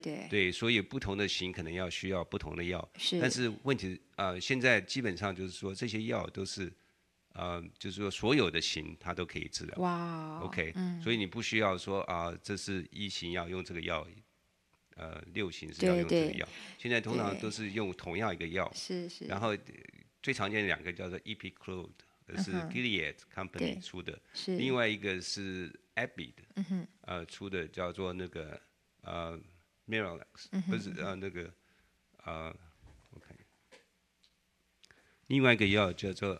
对对，所以不同的型可能需要不同的药，但是， 是问题现在基本上就是说这些药都是就是说所有的型它都可以治疗哇哦， ，OK，所以你不需要说这是一型要用这个药，六型是要对对用这个药，现在通常对， 都是用同样一个药， 是是， 然后最常见的两个叫做 Epiclode，是嗯哼， Gilead Company 对出的， 是， 另外一个是 Abbott 出的叫做那个Miralax，不是那个我看另外一个药叫做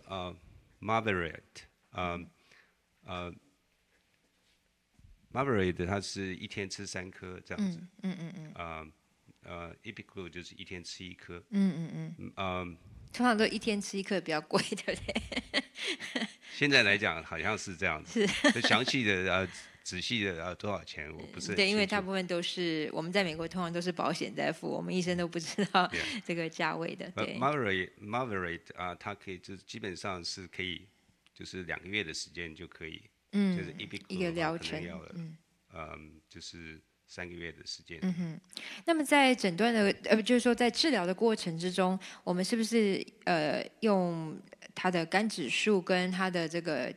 Margaret，Margaret 它是一天吃3颗这样子，Epiclode 就是一天吃1颗， 通常都一天吃一颗比较贵，对不对？ 现在来讲好像是这样子， 是， 就详细的仔细的多少钱我不是很对，因为清楚。 大部分都是我们在美国通常都是保险在付，我们医生都不知道 Yeah， 这个价位的，对， Margaret 它可以就是基本上是可以，就是2个月的时间就可以，就是一 Epiclode 个的话疗程， 可能要就是3个月的时间。 那么在诊断的就是说在治疗的过程之中，我们是不是用它的肝指数跟它的这个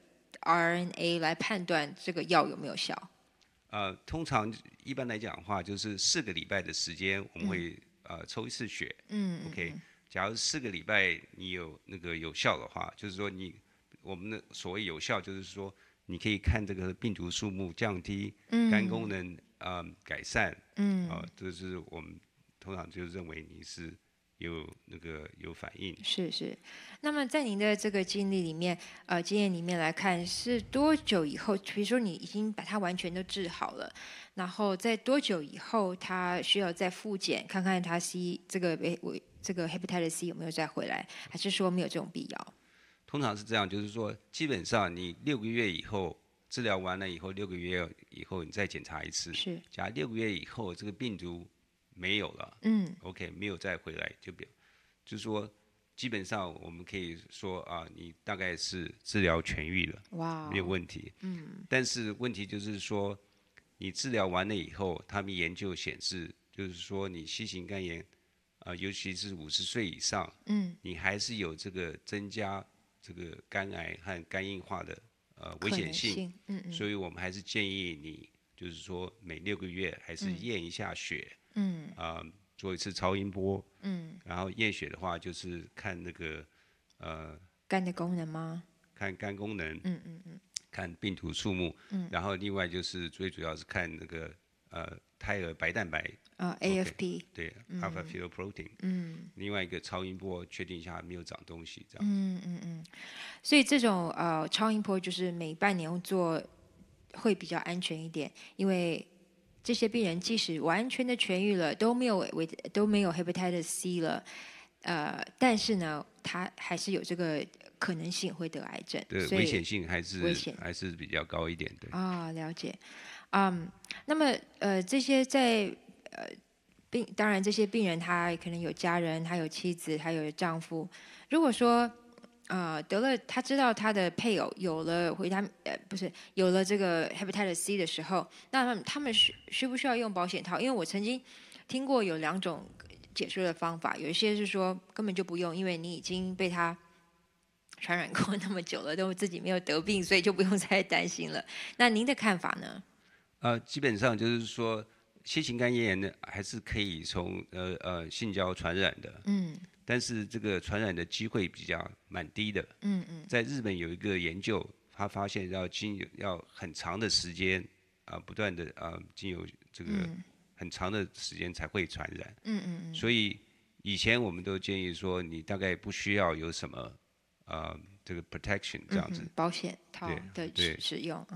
RNA 来判断这个药有没有效？ 通常一般来讲的话，就是4个礼拜的时间，我们会抽一次血。OK，假如4个礼拜你有那个有效的话，就是说我们的所谓有效，就是说你可以看这个病毒数目降低，肝功能改善，这是我们通常就认为你是有反应。 是是，那么在您的这个经历里面，经验里面来看，是多久以后？比如说你已经把它完全都治好了，然后在多久以后，他需要再复检，看看他 C 这个 hepatitis C 有没有再回来，还是说没有这种必要？ 通常是这样，就是说基本上你6个月以后治疗完了以后，6个月以后你再检查一次。 是， 假如6个月以后这个病毒没有了，OK，没有再回来，就是说基本上我们可以说你大概是治疗痊愈了， 哇， 没有问题。但是问题就是说，你治疗完了以后，他们研究显示，就是说你新型肝炎，尤其是50岁以上，你还是有这个增加这个肝癌和肝硬化的危险性，所以我们还是建议你，就是说每6个月还是验一下血，做一次超音波，然后验血的话就是看那个肝的功能吗？ 看肝功能，看病毒数目，然后另外就是最主要是看那个胎儿白蛋白 AFP， 对，alpha fetoprotein，另外一个超音波确定一下没有长东西这样。 所以这种超音波就是每半年做会比较安全一点，因为这些病人即使完全的痊愈了，都没有 hepatitis C 了，但是呢，他还是有这个可能性会得癌症， 对， 所以危险性还危险是比较高一点，对。 了解，那么这些在当然这些病人他可能有家人，他有妻子，他有丈夫，如果说得了，他知道他的配偶有了不是有了这个 hepatitis C 的时候，那他们需不需要用保险套？因为我曾经听过有2种解说的方法，有一些是说根本就不用，因为你已经被他传染过那么久了，都自己没有得病，所以就不用再担心了。那您的看法呢？ 基本上就是说，新型肝炎呢还是可以从性交传染的，但是这个传染的机会蛮低的，在日本有一个研究，他发现要很长的时间不断的经由这个很长的时间才会传染，所以以前我们都建议说，你大概不需要有什么这个 protection 这样子， 保险套的对使用，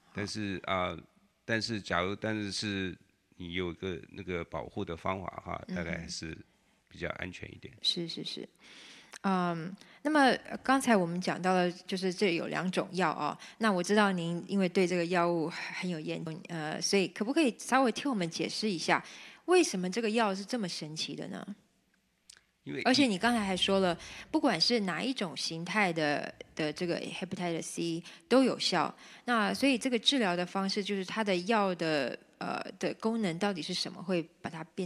但是但是你有个那个保护的方法的话，大概还是比较安全一点。 是是是，那么刚才我们讲到了，就是这有2种药啊。那我知道您因为对这个药物很有研究，所以可不可以稍微替我们解释一下，为什么这个药是这么神奇的呢？而且你刚才还说了，不管是哪一种形态的这个 hepatitis C 都有效。那所以这个治疗的方式，就是它的药的功能到底是什么，会把它变